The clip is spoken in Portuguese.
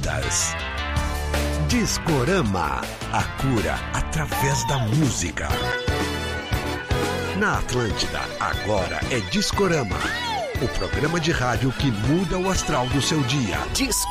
vidas. Discorama, a cura através da música. Na Atlântida, agora é Discorama, o programa de rádio que muda o astral do seu dia.